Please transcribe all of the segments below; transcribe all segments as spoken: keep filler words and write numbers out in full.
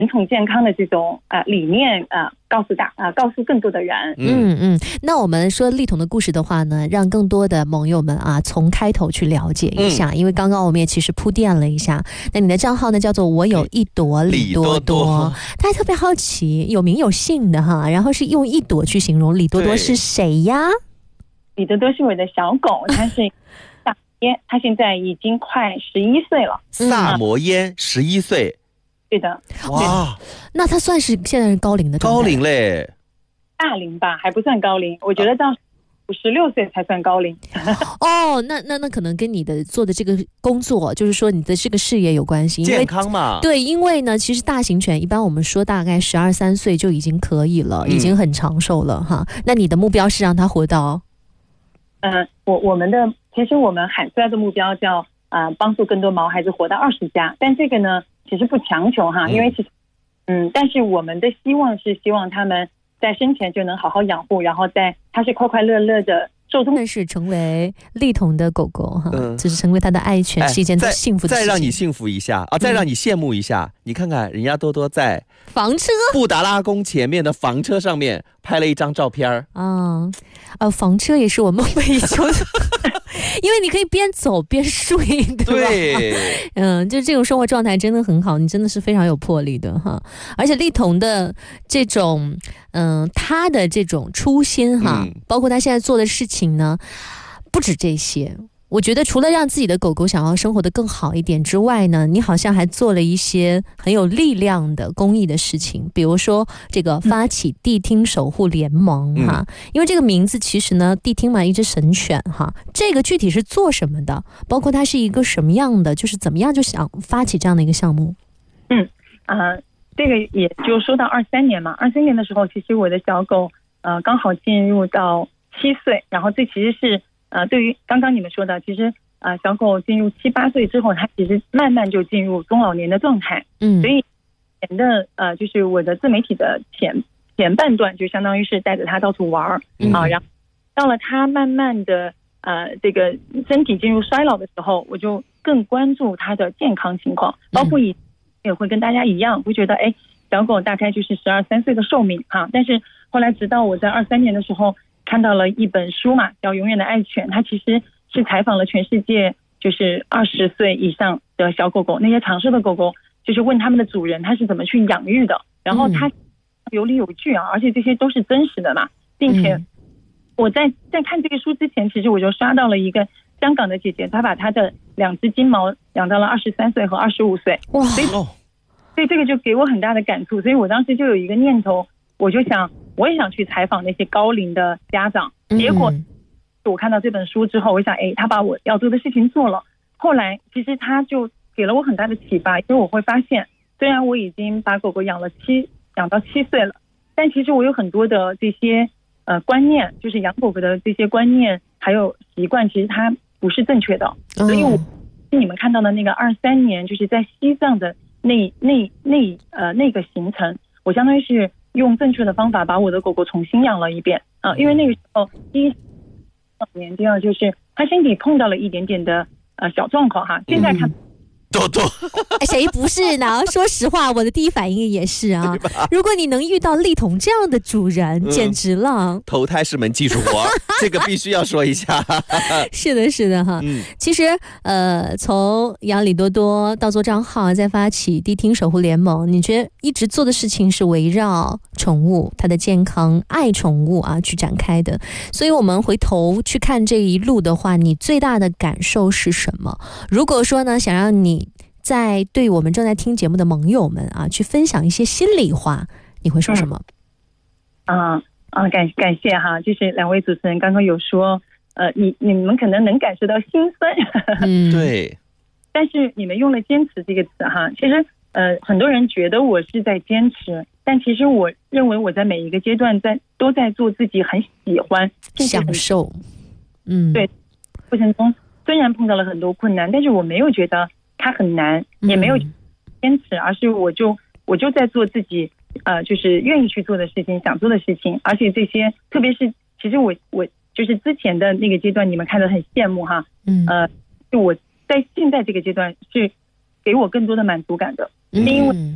人宠健康的这种呃理念啊、呃，告诉大啊、呃，告诉更多的人。 嗯嗯，那我们说丽彤的故事的话呢，让更多的盟友们啊，从开头去了解一下，嗯、因为刚刚我们也其实铺垫了一下。那你的账号呢叫做我有一朵李多多，他还特别好奇，有名有姓的哈，然后是用一朵去形容李多多是谁呀？ 李多多是我的小狗，它是萨摩耶，它现在已经快十一岁了。 萨摩耶十一岁。 对的， 哇， 那他算是现在是高龄的状态， 高龄嘞， 大龄吧，还不算高龄，我觉得到五十六岁才算高龄。 哦，那那那可能跟你的做的这个工作，就是说你的这个事业有关系，因为健康嘛。 对，因为呢，其实大型犬一般我们说大概十二三岁就已经可以了，嗯、已经很长寿了哈。那你的目标是让它活到？ 嗯、呃，我我们的其实我们喊出来的目标叫啊、呃，帮助更多毛孩子活到二十加，但这个呢。其实不强求哈，因为其实，嗯，但是我们的希望是希望他们在生前就能好好养护，然后在他是快快乐乐的寿终， 但是成为丽彤的狗狗哈，嗯、就是成为他的爱犬、哎、是一件幸福的事情。 再让你幸福一下啊，再让你羡慕一下，嗯、你看看人家多多在房车布达拉宫前面的房车上面拍了一张照片啊，呃，房车也是我梦寐以求的。因为你可以边走边睡，对吧？ 对， 嗯，就这种生活状态真的很好，你真的是非常有魄力的哈。而且丽彤的这种，嗯，她的这种初心哈，嗯、包括她现在做的事情呢，不止这些。我觉得除了让自己的狗狗想要生活得更好一点之外呢，你好像还做了一些很有力量的公益的事情，比如说这个发起谛听守护联盟、嗯、哈，因为这个名字其实呢，谛听嘛，一只神犬哈，这个具体是做什么的？包括它是一个什么样的，就是怎么样就想发起这样的一个项目？ 嗯啊、呃，这个也就说到二三年嘛，二三年的时候，其实我的小狗呃刚好进入到七岁，然后这其实是。呃，对于刚刚你们说的，其实呃，小狗进入七八岁之后，它其实慢慢就进入中老年的状态。嗯，所以前的呃，就是我的自媒体的前前半段，就相当于是带着它到处玩儿、嗯、啊，然后到了它慢慢的呃这个身体进入衰老的时候，我就更关注它的健康情况，包括以也会跟大家一样，会觉得哎，小狗大概就是十二三岁的寿命哈、啊，但是后来直到我在二三年的时候。看到了一本书嘛，叫《永远的爱犬》，它其实是采访了全世界就是二十岁以上的小狗狗，那些长寿的狗狗，就是问他们的主人他是怎么去养育的，然后它有理有据啊，而且这些都是真实的嘛，并且我在在看这个书之前，其实我就刷到了一个香港的姐姐，她把她的两只金毛养到了二十三岁和二十五岁，哇，所以所以这个就给我很大的感触，所以我当时就有一个念头，我就想。我也想去采访那些高龄的家长，结果我看到这本书之后，我想，哎，他把我要做的事情做了。后来，其实他就给了我很大的启发，因为我会发现，虽然我已经把狗狗养了七养到七岁了，但其实我有很多的这些呃观念，就是养狗狗的这些观念还有习惯，其实它不是正确的。所以我你们看到的那个二三年，就是在西藏的那那那呃那个行程，我相当于是。用正确的方法把我的狗狗重新养了一遍啊，因为那个时候第一年，第二就是它身体碰到了一点点的呃小状况哈，现在看。 多多， 谁不是呢？说实话，我的第一反应也是啊。如果你能遇到丽彤这样的主人，嗯、简直了。 投胎是门技术活，这个必须要说一下。 是的，是的哈。嗯、其实呃，从养李多多到做账号，再发起谛听守护联盟，你觉得一直做的事情是围绕宠物、它的健康、爱宠物啊去展开的。所以我们回头去看这一路的话，你最大的感受是什么？如果说呢，想让你在对我们正在听节目的盟友们啊，去分享一些心里话，你会说什么？ 啊啊，感感谢哈，就是两位主持人刚刚有说，呃，你你们可能能感受到心酸， 嗯，对， 但是你们用了坚持这个词哈，其实呃，很多人觉得我是在坚持，但其实我认为我在每一个阶段在都在做自己很喜欢、 享受，嗯， 对，过程中虽然碰到了很多困难，但是我没有觉得它很难，也没有坚持，而是我就我就在做自己呃，就是愿意去做的事情，想做的事情，而且这些，特别是其实我我就是之前的那个阶段，你们看得很羡慕哈，嗯，呃，就我在现在这个阶段是给我更多的满足感的，嗯、因为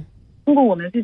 通过我们自